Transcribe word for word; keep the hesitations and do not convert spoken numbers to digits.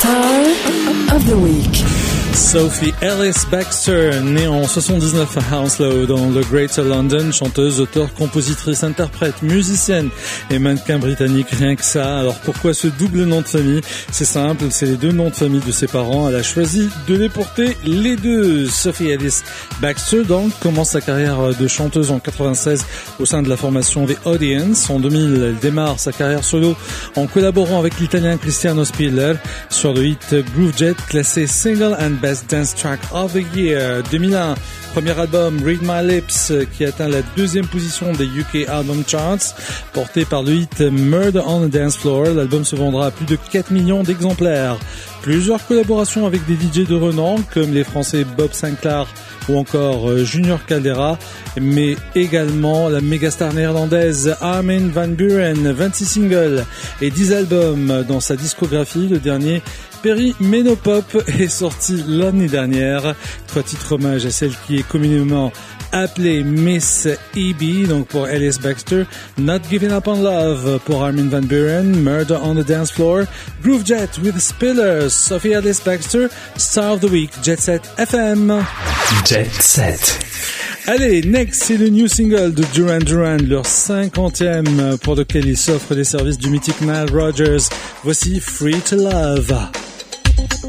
Star of the Week. Sophie Ellis Bextor, née en soixante-dix-neuf à Hounslow dans le Greater London, chanteuse, auteure, compositrice, interprète, musicienne et mannequin britannique, rien que ça. Alors pourquoi ce double nom de famille? C'est simple, c'est les deux noms de famille de ses parents. Elle a choisi de les porter les deux. Sophie Ellis Bextor donc commence sa carrière de chanteuse en quatre-vingt-seize au sein de la formation The Audience. En deux mille, elle démarre sa carrière solo en collaborant avec l'italien Cristiano Spiller sur le hit Groove Jet, classé single and Best Dance Track of the Year. deux mille un, premier album Read My Lips qui atteint la deuxième position des U K Album Charts, porté par le hit Murder on the Dance Floor. L'album se vendra à plus de quatre millions d'exemplaires. Plusieurs collaborations avec des D J de renom comme les Français Bob Sinclair ou encore Junior Caldera, mais également la mégastar néerlandaise Armin van Buuren. vingt-six singles et dix albums dans sa discographie. Le dernier, Perimenopop, est sorti l'année dernière. Trois titres hommage à celle qui est communément appelée Miss E B, donc pour Ellis Bextor, Not Giving Up on Love pour Armin van Buuren, Murder on the Dance Floor, Groove Jet with Spillers, Sophie Ellis Bextor, Star of the Week, Jet Set F M. Jet Set. Allez, next, c'est le new single de Duran Duran, leur cinquantième, pour lequel ils s'offrent les services du mythique Nile Rodgers. Voici Free to Love.